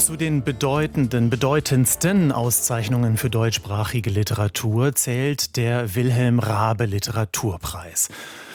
Zu den bedeutendsten Auszeichnungen für deutschsprachige Literatur zählt der Wilhelm-Raabe-Literaturpreis.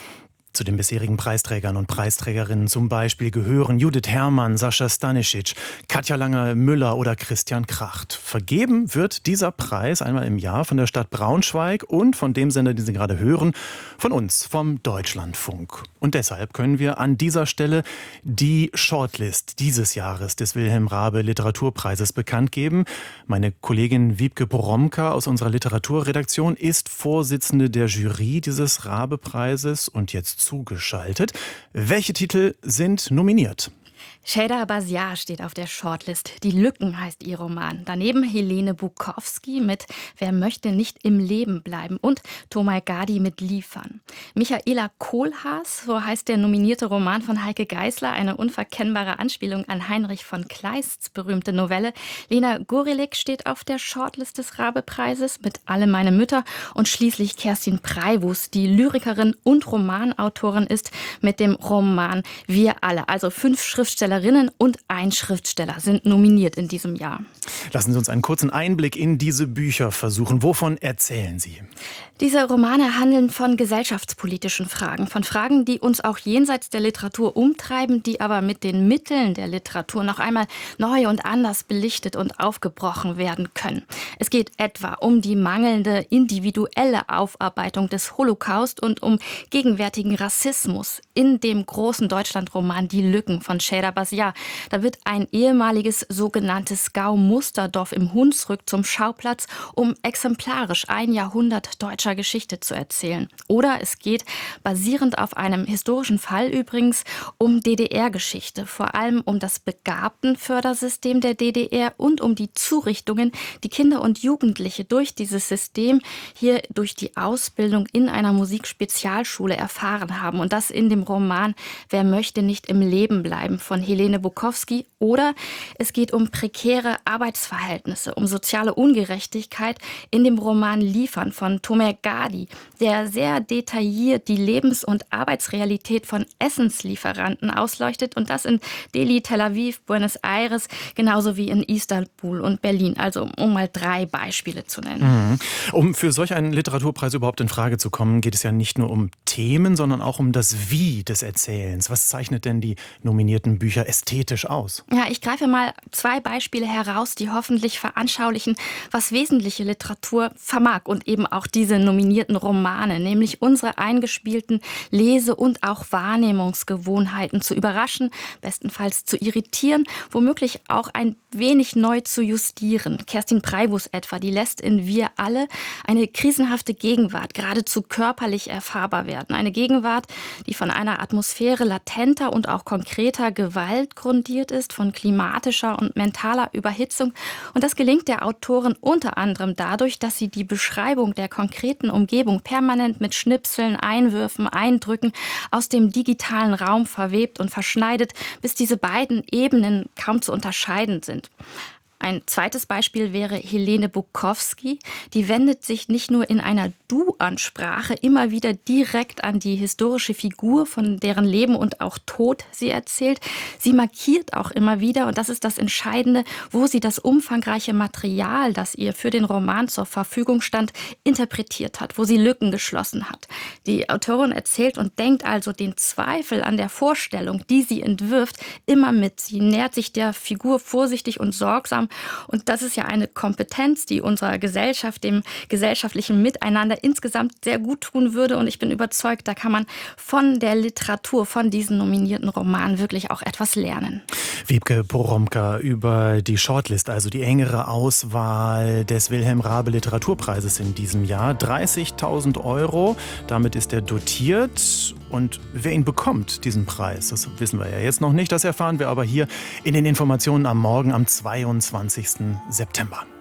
Zu den bisherigen Preisträgern und Preisträgerinnen zum Beispiel gehören Judith Herrmann, Sascha Stanisic, Katja Langer-Müller oder Christian Kracht. Vergeben wird dieser Preis einmal im Jahr von der Stadt Braunschweig und von dem Sender, den Sie gerade hören, von uns, vom Deutschlandfunk. Und deshalb können wir an dieser Stelle die Shortlist dieses Jahres des Wilhelm-Raabe-Literaturpreises bekannt geben. Meine Kollegin Wiebke Boromka aus unserer Literaturredaktion ist Vorsitzende der Jury dieses Raabe-Preises und jetzt zugeschaltet. Welche Titel sind nominiert? Sheyda Basiar steht auf der Shortlist. Die Lücken heißt ihr Roman. Daneben Helene Bukowski mit Wer möchte nicht im Leben bleiben und Tomaj Gadi mit Liefern. Michaela Kohlhaas, so heißt der nominierte Roman von Heike Geisler, eine unverkennbare Anspielung an Heinrich von Kleists berühmte Novelle. Lena Gorilik steht auf der Shortlist des Raabe-Preises mit Alle meine Mütter und schließlich Kerstin Preibus, die Lyrikerin und Romanautorin ist mit dem Roman Wir alle. Also 5 Schriftstellerinnen und ein Schriftsteller sind nominiert in diesem Jahr. Lassen Sie uns einen kurzen Einblick in diese Bücher versuchen. Wovon erzählen Sie? Diese Romane handeln von gesellschaftspolitischen Fragen, von Fragen, die uns auch jenseits der Literatur umtreiben, die aber mit den Mitteln der Literatur noch einmal neu und anders belichtet und aufgebrochen werden können. Es geht etwa um die mangelnde individuelle Aufarbeitung des Holocaust und um gegenwärtigen Rassismus in dem großen Deutschlandroman Die Lücken von Sheyda Basiar. Da wird ein ehemaliges sogenanntes Gau-Musterdorf im Hunsrück zum Schauplatz, um exemplarisch ein Jahrhundert deutscher Geschichte zu erzählen. Oder es geht, basierend auf einem historischen Fall übrigens, um DDR-Geschichte, vor allem um das Begabtenfördersystem der DDR und um die Zurichtungen, die Kinder und Jugendliche durch dieses System hier durch die Ausbildung in einer Musikspezialschule erfahren haben. Und das in dem Roman Wer möchte nicht im Leben bleiben von Helene Bukowski. Oder es geht um prekäre Arbeitsverhältnisse, um soziale Ungerechtigkeit in dem Roman Liefern von Tomaj Gadi, der sehr detailliert die Lebens- und Arbeitsrealität von Essenslieferanten ausleuchtet und das in Delhi, Tel Aviv, Buenos Aires, genauso wie in Istanbul und Berlin. Also um mal 3 Beispiele zu nennen. Um für solch einen Literaturpreis überhaupt in Frage zu kommen, geht es ja nicht nur um Themen, sondern auch um das Wie des Erzählens. Was zeichnet denn die nominierten Bücher ästhetisch aus? Ja, ich greife mal 2 Beispiele heraus, die hoffentlich veranschaulichen, was wesentliche Literatur vermag und eben auch diese nominierten Romane, nämlich unsere eingespielten Lese- und auch Wahrnehmungsgewohnheiten zu überraschen, bestenfalls zu irritieren, womöglich auch ein wenig neu zu justieren. Kerstin Preibus etwa, die lässt in Wir alle eine krisenhafte Gegenwart geradezu körperlich erfahrbar werden. Eine Gegenwart, die von einer Atmosphäre latenter und auch konkreter Gewalt grundiert ist, von klimatischer und mentaler Überhitzung. Und das gelingt der Autorin unter anderem dadurch, dass sie die Beschreibung der konkreten Umgebung permanent mit Schnipseln, Einwürfen, Eindrücken aus dem digitalen Raum verwebt und verschneidet, bis diese beiden Ebenen kaum zu unterscheiden sind. Ein zweites Beispiel wäre Helene Bukowski. Die wendet sich nicht nur in einer Du-Ansprache immer wieder direkt an die historische Figur, von deren Leben und auch Tod sie erzählt. Sie markiert auch immer wieder, und das ist das Entscheidende, wo sie das umfangreiche Material, das ihr für den Roman zur Verfügung stand, interpretiert hat, wo sie Lücken geschlossen hat. Die Autorin erzählt und denkt also den Zweifel an der Vorstellung, die sie entwirft, immer mit. Sie nähert sich der Figur vorsichtig und sorgsam. Und das ist ja eine Kompetenz, die unserer Gesellschaft, dem gesellschaftlichen Miteinander insgesamt sehr gut tun würde. Und ich bin überzeugt, da kann man von der Literatur, von diesen nominierten Romanen wirklich auch etwas lernen. Wiebke Boromka über die Shortlist, also die engere Auswahl des Wilhelm-Raabe-Literaturpreises in diesem Jahr. 30.000 €, damit ist er dotiert. Und wer ihn bekommt, diesen Preis, das wissen wir ja jetzt noch nicht, das erfahren wir aber hier in den Informationen am Morgen am 22. September.